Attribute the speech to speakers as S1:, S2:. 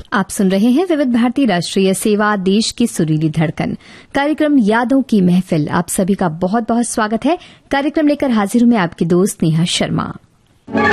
S1: आप सुन रहे हैं विविध भारती राष्ट्रीय सेवा, देश की सुरीली धड़कन। कार्यक्रम यादों की महफिल। आप सभी का बहुत बहुत स्वागत है। कार्यक्रम लेकर हाजिर हूं मैं आपकी दोस्त नेहा शर्मा।